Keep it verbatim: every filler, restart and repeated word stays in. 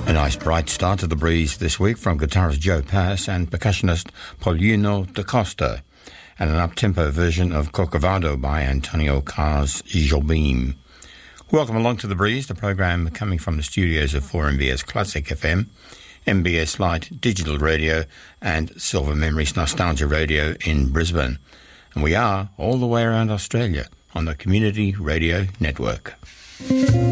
A nice bright start to the breeze this week from guitarist Joe Pass and percussionist Paulino da Costa, and an up-tempo version of Corcovado by Antonio Carlos Jobim. Welcome along to The Breeze, the program coming from the studios of four M B S Classic F M, M B S Lite Digital Radio and Silver Memories Nostalgia Radio in Brisbane. And we are all the way around Australia on the Community Radio Network.